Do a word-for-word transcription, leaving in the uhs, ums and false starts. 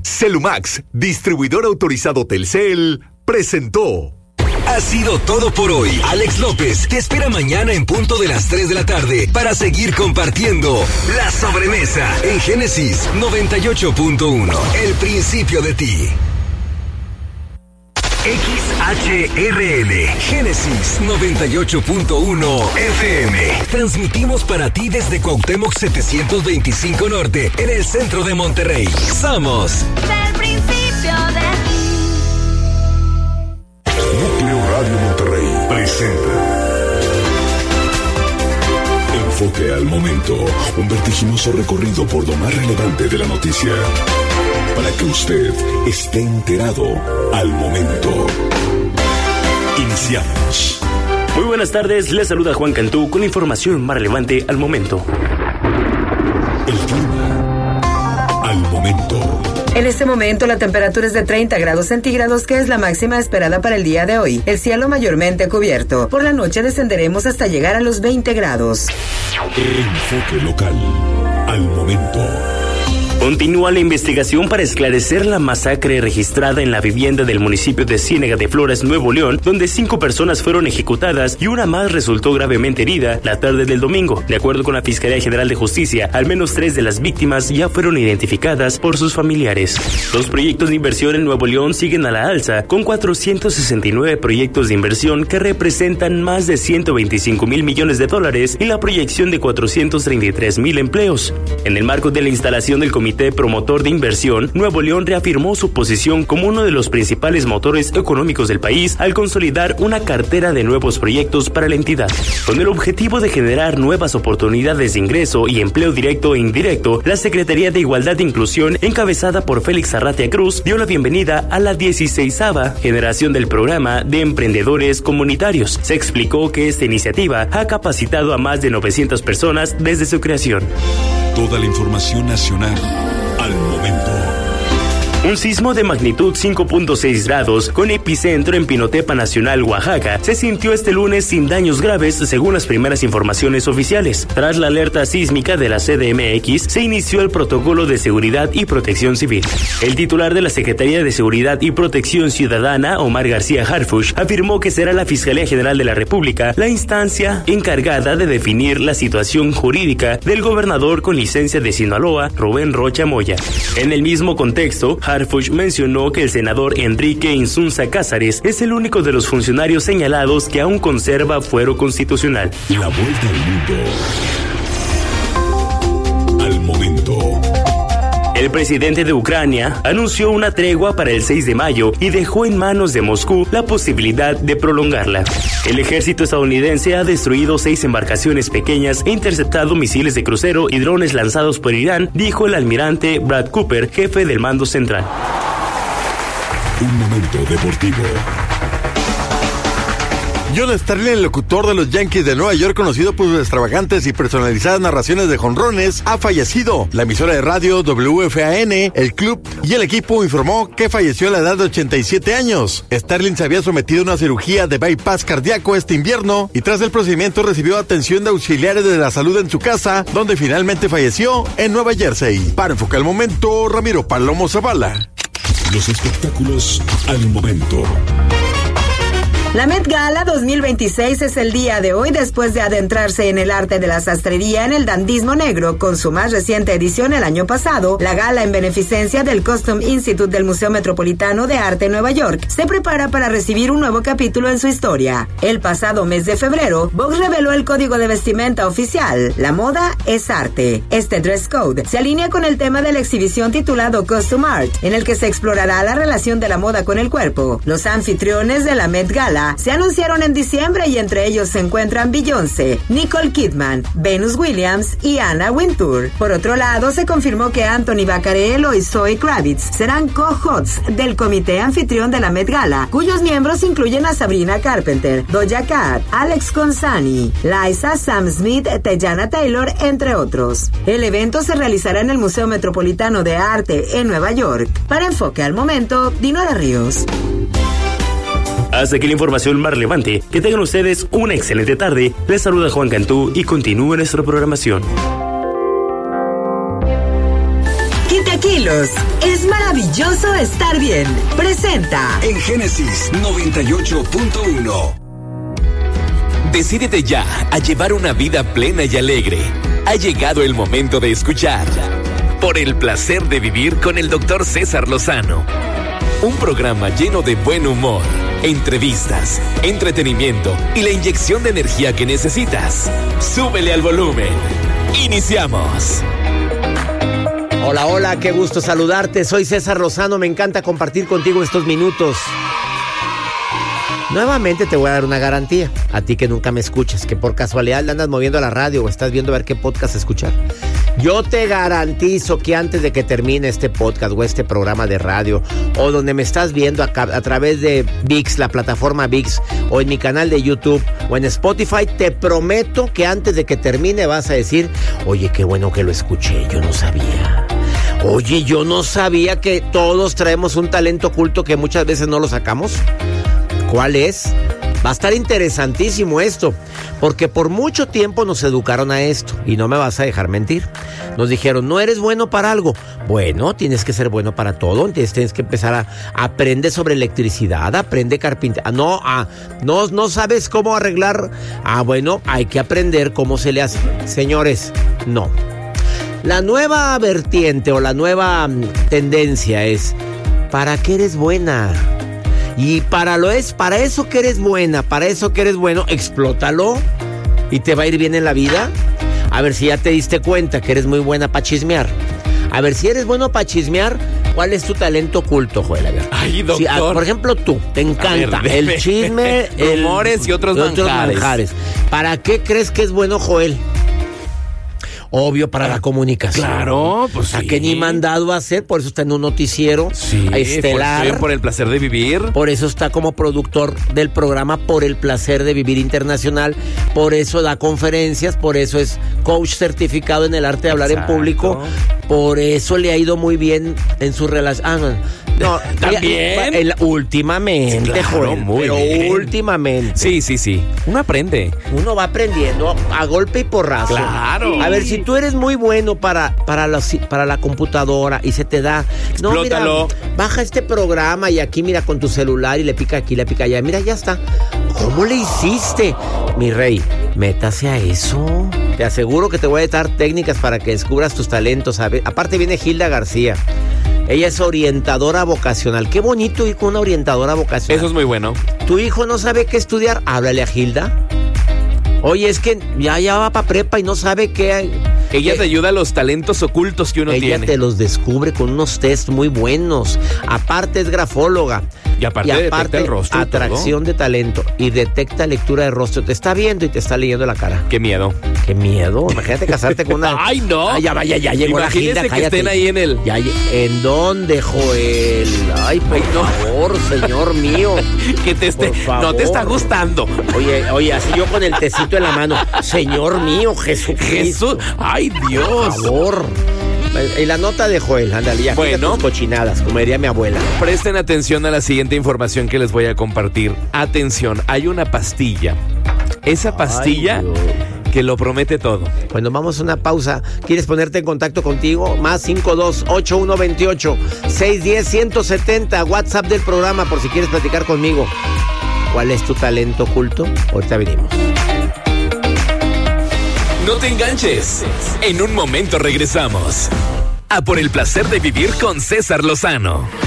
Celumax, distribuidor autorizado Telcel, presentó. Ha sido todo por hoy. Alex López te espera mañana en punto de las tres de la tarde para seguir compartiendo La Sobremesa en Génesis noventa y ocho punto uno. El principio de ti. X H R L, Génesis noventa y ocho punto uno F M. Transmitimos para ti desde Cuauhtémoc setecientos veinticinco Norte, en el centro de Monterrey. Somos El principio de ti. Núcleo Radio Monterrey presenta Enfoque al Momento, un vertiginoso recorrido por lo más relevante de la noticia, para que usted esté enterado al momento. Iniciamos. Muy buenas tardes, les saluda Juan Cantú con información más relevante al momento. El clima al momento. En este momento la temperatura es de treinta grados centígrados, que es la máxima esperada para el día de hoy. El cielo mayormente cubierto. Por la noche descenderemos hasta llegar a los veinte grados. Enfoque local al momento. Continúa la investigación para esclarecer la masacre registrada en la vivienda del municipio de Ciénega de Flores, Nuevo León, donde cinco personas fueron ejecutadas y una más resultó gravemente herida la tarde del domingo. De acuerdo con la Fiscalía General de Justicia, al menos tres de las víctimas ya fueron identificadas por sus familiares. Los proyectos de inversión en Nuevo León siguen a la alza, con cuatrocientos sesenta y nueve proyectos de inversión que representan más de ciento veinticinco mil millones de dólares y la proyección de cuatrocientos treinta y tres mil empleos. En el marco de la instalación del Comité Promotor de Inversión, Nuevo León reafirmó su posición como uno de los principales motores económicos del país al consolidar una cartera de nuevos proyectos para la entidad. Con el objetivo de generar nuevas oportunidades de ingreso y empleo directo e indirecto, la Secretaría de Igualdad e Inclusión, encabezada por Félix Arratia Cruz, dio la bienvenida a la dieciseisava generación del programa de emprendedores comunitarios. Se explicó que esta iniciativa ha capacitado a más de novecientas personas desde su creación. Toda la información nacional al momento. Un sismo de magnitud cinco punto seis grados con epicentro en Pinotepa Nacional, Oaxaca, se sintió este lunes sin daños graves según las primeras informaciones oficiales. Tras la alerta sísmica de la C D M X, se inició el protocolo de seguridad y protección civil. El titular de la Secretaría de Seguridad y Protección Ciudadana, Omar García Harfuch, afirmó que será la Fiscalía General de la República la instancia encargada de definir la situación jurídica del gobernador con licencia de Sinaloa, Rubén Rocha Moya. En el mismo contexto, Harfuch mencionó que el senador Enrique Insunza Cázares es el único de los funcionarios señalados que aún conserva fuero constitucional. La vuelta al mundo al momento. El presidente de Ucrania anunció una tregua para el seis de mayo y dejó en manos de Moscú la posibilidad de prolongarla. El ejército estadounidense ha destruido seis embarcaciones pequeñas e interceptado misiles de crucero y drones lanzados por Irán, dijo el almirante Brad Cooper, jefe del mando central. Un momento deportivo. John Sterling, el locutor de los Yankees de Nueva York, conocido por sus extravagantes y personalizadas narraciones de jonrones, ha fallecido. La emisora de radio W F A N, el club y el equipo informó que falleció a la edad de ochenta y siete años. Sterling se había sometido a una cirugía de bypass cardíaco este invierno y tras el procedimiento recibió atención de auxiliares de la salud en su casa, donde finalmente falleció en Nueva Jersey. Para enfocar el momento, Ramiro Palomo Zavala. Los espectáculos al momento. La Met Gala dos mil veintiséis es el día de hoy después de adentrarse en el arte de la sastrería en el dandismo negro con su más reciente edición el año pasado. La gala, en beneficencia del Costume Institute del Museo Metropolitano de Arte en Nueva York, se prepara para recibir un nuevo capítulo en su historia. El pasado mes de febrero, Vogue reveló el código de vestimenta oficial. La moda es arte. Este dress code se alinea con el tema de la exhibición titulado Costume Art, en el que se explorará la relación de la moda con el cuerpo. Los anfitriones de la Met Gala se anunciaron en diciembre y entre ellos se encuentran Beyoncé, Nicole Kidman, Venus Williams y Anna Wintour. Por otro lado, se confirmó que Anthony Vaccarello y Zoe Kravitz serán co-hosts del comité anfitrión de la Met Gala, cuyos miembros incluyen a Sabrina Carpenter, Doja Cat, Alex Consani, Liza, Sam Smith, Teyana Taylor, entre otros. El evento se realizará en el Museo Metropolitano de Arte en Nueva York. Para Enfoque al Momento, Dinora Ríos. Hasta aquí la información más relevante. Que tengan ustedes una excelente tarde. Les saluda Juan Cantú y continúe nuestra programación. Quinte aquí tranquilos. Es maravilloso estar bien. Presenta En Génesis noventa y ocho punto uno. Decídete ya a llevar una vida plena y alegre. Ha llegado el momento de escuchar Por el placer de vivir con el doctor César Lozano. Un programa lleno de buen humor, entrevistas, entretenimiento y la inyección de energía que necesitas. Súbele al volumen. Iniciamos. Hola, hola, qué gusto saludarte. Soy César Lozano, me encanta compartir contigo estos minutos. Nuevamente te voy a dar una garantía, a ti que nunca me escuchas, que por casualidad le andas moviendo a la radio o estás viendo a ver qué podcast escuchar. Yo te garantizo que antes de que termine este podcast o este programa de radio, o donde me estás viendo a, a través de ViX, la plataforma ViX, o en mi canal de YouTube, o en Spotify, te prometo que antes de que termine vas a decir, oye, qué bueno que lo escuché, yo no sabía. Oye, yo no sabía que todos traemos un talento oculto que muchas veces no lo sacamos. ¿Cuál es? Va a estar interesantísimo esto, porque por mucho tiempo nos educaron a esto, y no me vas a dejar mentir. Nos dijeron, no eres bueno para algo. Bueno, tienes que ser bueno para todo, tienes, tienes que empezar a aprender sobre electricidad, aprende carpintería. No, ah, no, no sabes cómo arreglar. Ah, bueno, hay que aprender cómo se le hace. Señores, no. La nueva vertiente o la nueva tendencia es, ¿para qué eres buena? Y para lo es, para eso que eres buena, para eso que eres bueno, explótalo y te va a ir bien en la vida. A ver si ya te diste cuenta que eres muy buena para chismear. A ver si eres bueno para chismear, ¿cuál es tu talento oculto, Joel? A ver. Ay, doctor. Si, a, por ejemplo, tú, te encanta ver, el chisme, rumores el, y otros, otros manjares. manjares. ¿Para qué crees que es bueno, Joel? Obvio, para la comunicación. Claro, pues ¿A sí. qué ni mandado a hacer? Por eso está en un noticiero sí, estelar. Por, por el placer de vivir. Por eso está como productor del programa Por el placer de vivir internacional. Por eso da conferencias. Por eso es coach certificado en el arte de hablar Exacto. en público. Por eso le ha ido muy bien en su relación. Ah, no. No, ¿también? El, últimamente, claro, Joel, muy pero bien. últimamente. Sí, sí, sí. Uno aprende. Uno va aprendiendo a golpe y porrazo. Claro. A ver, si tú eres muy bueno para, para, la, para la computadora y se te da... No, Explótalo. Mira, baja este programa y aquí mira con tu celular y le pica aquí, le pica allá. Mira, ya está. ¿Cómo le hiciste? Mi rey, métase a eso. Te aseguro que te voy a dar técnicas para que descubras tus talentos. ¿Sabes? Aparte viene Hilda García. Ella es orientadora vocacional. Qué bonito ir con una orientadora vocacional. Eso es muy bueno. ¿Tu hijo no sabe qué estudiar? Háblale a Hilda. Oye, es que ya, ya va para prepa y no sabe qué hay. Ella qué... te ayuda a los talentos ocultos que uno Ella tiene. Ella te los descubre con unos test muy buenos. Aparte es grafóloga. Y aparte, y aparte detecta el rostro. Atracción de talento. Y detecta lectura de rostro. Te está viendo y te está leyendo la cara. Qué miedo. Qué miedo. Imagínate casarte con una... ¡Ay, no! Ay, ya vaya, ya llegó la Hilda, que cállate. estén ahí en el... Ya, ¿en dónde, Joel? Ay, por Ay, no. favor, señor mío. Que te esté... No te está gustando. Oye, oye, así yo con el tecito en la mano. Señor mío, Jesús. Jesús. Ay, Dios. Por favor. Y la nota de Joel, ándale, ya bueno, tus cochinadas, como diría mi abuela. Presten atención a la siguiente información que les voy a compartir. Atención, hay una pastilla. Esa pastilla Ay, que lo promete todo. Bueno, vamos a una pausa. ¿Quieres ponerte en contacto contigo? Más cinco dos ocho uno dos ocho seis uno cero uno siete cero. WhatsApp del programa por si quieres platicar conmigo. ¿Cuál es tu talento oculto? Ahorita venimos. No te enganches. En un momento regresamos a Por el placer de vivir con César Lozano.